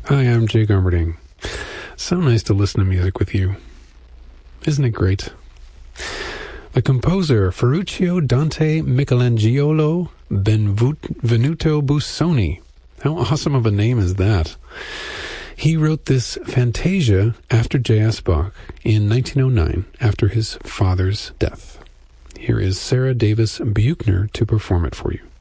Hi, I'm Jay Garberding. So nice to listen to music with you. Isn't it great? The composer Ferruccio Dante Michelangelo Benvenuto Busoni. How awesome of a name is that? He wrote this Fantasia after J.S. Bach in 1909 after his father's death. Here is Sarah Davis Buchner to perform it for you.